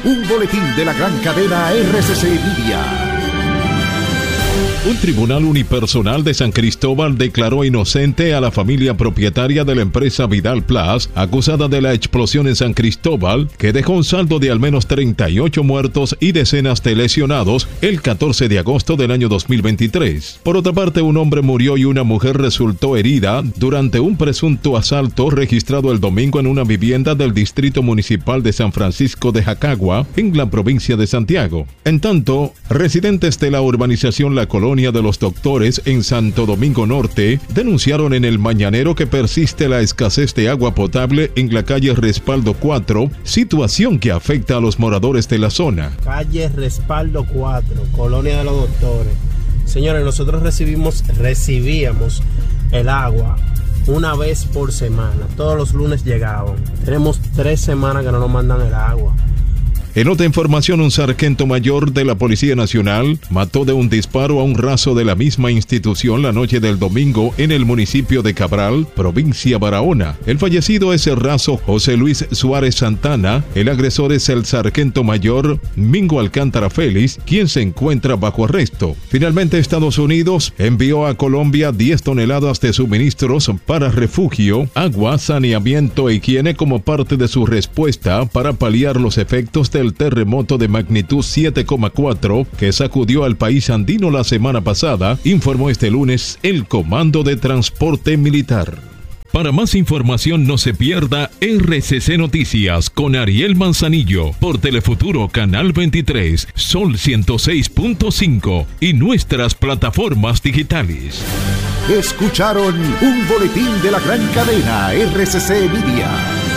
Un boletín de la gran cadena RCC Media. Un tribunal unipersonal de San Cristóbal declaró inocente a la familia propietaria de la empresa Vidal Plus, acusada de la explosión en San Cristóbal, que dejó un saldo de al menos 38 muertos y decenas de lesionados el 14 de agosto del año 2023. Por otra parte, un hombre murió y una mujer resultó herida durante un presunto asalto registrado el domingo en una vivienda del Distrito Municipal de San Francisco de Jacagua, en la provincia de Santiago. En tanto, residentes de la urbanización La Colonia de los Doctores en Santo Domingo Norte denunciaron en el Mañanero que persiste la escasez de agua potable en la calle Respaldo 4, situación que afecta a los moradores de la zona. Calle Respaldo 4, Colonia de los Doctores. Señores, nosotros recibíamos el agua una vez por semana. Todos los lunes llegaban. Tenemos 3 semanas que no nos mandan el agua. En otra información, un sargento mayor de la Policía Nacional mató de un disparo a un raso de la misma institución la noche del domingo en el municipio de Cabral, provincia Barahona. El fallecido es el raso José Luis Suárez Santana. El agresor es el sargento mayor Mingo Alcántara Félix, quien se encuentra bajo arresto. Finalmente, Estados Unidos envió a Colombia 10 toneladas de suministros para refugio, agua, saneamiento e higiene como parte de su respuesta para paliar los efectos del terremoto de magnitud 7,4 que sacudió al país andino la semana pasada, informó este lunes el Comando de Transporte Militar. Para más información no se pierda RCC Noticias con Ariel Manzanillo por Telefuturo Canal 23, Sol 106.5 y nuestras plataformas digitales. Escucharon un boletín de la gran cadena RCC Media.